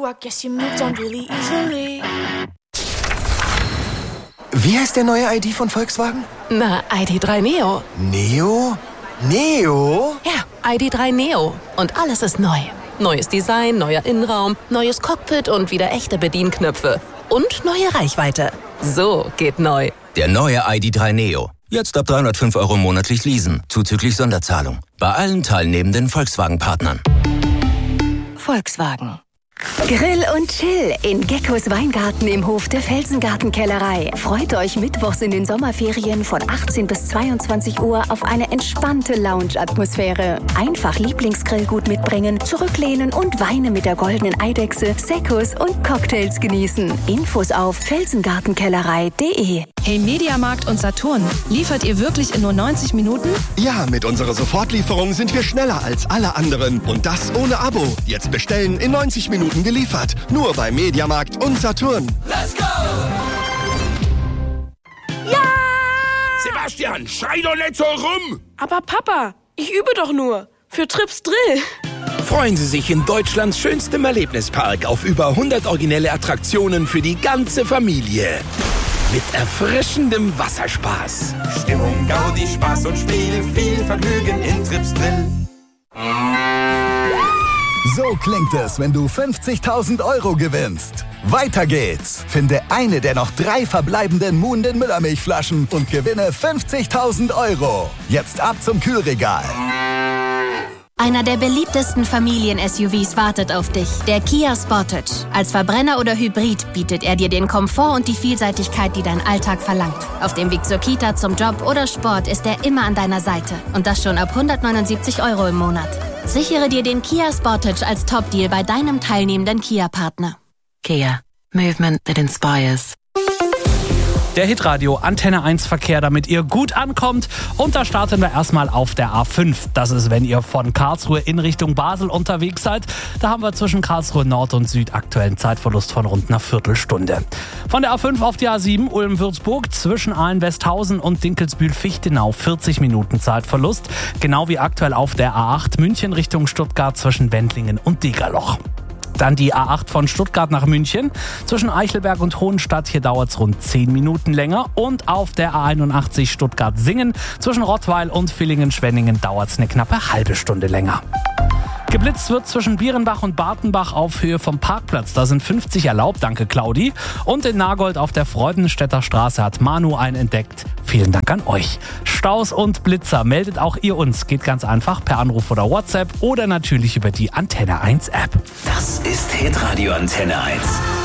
I guess you moved on really easily. Wie heißt der neue ID von Volkswagen? Na, ID.3 Neo. Neo? Neo? Ja, ID.3 Neo. Und alles ist neu. Neues Design, neuer Innenraum, neues Cockpit und wieder echte Bedienknöpfe. Und neue Reichweite. So geht neu. Der neue ID.3 Neo. Jetzt ab 305 € monatlich leasen, zuzüglich Sonderzahlung. Bei allen teilnehmenden Volkswagen-Partnern. Volkswagen. Grill und Chill in Geckos Weingarten im Hof der Felsengartenkellerei. Freut euch mittwochs in den Sommerferien von 18 bis 22 Uhr auf eine entspannte Lounge-Atmosphäre. Einfach Lieblingsgrillgut mitbringen, zurücklehnen und Weine mit der goldenen Eidechse, Seccos und Cocktails genießen. Infos auf felsengartenkellerei.de. Hey Mediamarkt und Saturn, liefert ihr wirklich in nur 90 Minuten? Ja, mit unserer Sofortlieferung sind wir schneller als alle anderen. Und das ohne Abo. Jetzt bestellen, in 90 Minuten geliefert. Nur bei Mediamarkt und Saturn. Let's go! Ja! Sebastian, schrei doch nicht so rum! Aber Papa, ich übe doch nur. Für Trips Drill. Freuen Sie sich in Deutschlands schönstem Erlebnispark auf über 100 originelle Attraktionen für die ganze Familie. Mit erfrischendem Wasserspaß. Stimmung, Gaudi, Spaß und Spiel, viel Vergnügen in Trips Drill. So klingt es, wenn du 50.000 € gewinnst. Weiter geht's. Finde eine der noch 3 verbleibenden Muhnden Müllermilchflaschen und gewinne 50.000 €. Jetzt ab zum Kühlregal. Einer der beliebtesten Familien-SUVs wartet auf dich. Der Kia Sportage. Als Verbrenner oder Hybrid bietet er dir den Komfort und die Vielseitigkeit, die dein Alltag verlangt. Auf dem Weg zur Kita, zum Job oder Sport ist er immer an deiner Seite. Und das schon ab 179 € im Monat. Sichere dir den Kia Sportage als Top-Deal bei deinem teilnehmenden Kia-Partner. Kia. Movement that inspires. Der Hitradio Antenne 1 Verkehr, damit ihr gut ankommt. Und da starten wir erstmal auf der A5. Das ist, wenn ihr von Karlsruhe in Richtung Basel unterwegs seid. Da haben wir zwischen Karlsruhe Nord und Süd aktuellen Zeitverlust von rund einer Viertelstunde. Von der A5 auf die A7 Ulm-Würzburg zwischen Aalen-Westhausen und Dinkelsbühl-Fichtenau 40 Minuten Zeitverlust. Genau wie aktuell auf der A8 München Richtung Stuttgart zwischen Wendlingen und Degerloch. Dann die A8 von Stuttgart nach München. Zwischen Eichelberg und Hohenstadt, hier dauert es rund 10 Minuten länger. Und auf der A81 Stuttgart-Singen. Zwischen Rottweil und Villingen-Schwenningen dauert es eine knappe halbe Stunde länger. Geblitzt wird zwischen Bierenbach und Bartenbach auf Höhe vom Parkplatz. Da sind 50 erlaubt, danke Claudi. Und in Nagold auf der Freudenstädter Straße hat Manu einen entdeckt. Vielen Dank an euch. Staus und Blitzer meldet auch ihr uns. Geht ganz einfach per Anruf oder WhatsApp oder natürlich über die Antenne 1 App. Das ist Hitradio Antenne 1.